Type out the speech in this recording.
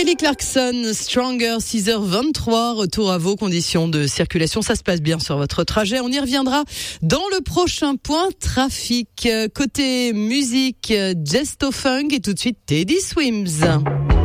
Kelly Clarkson, Stronger, 6h23, retour à vos conditions de circulation. Ça se passe bien sur votre trajet. On y reviendra dans le prochain point trafic. Côté musique, Jesto Funk et tout de suite Teddy Swims.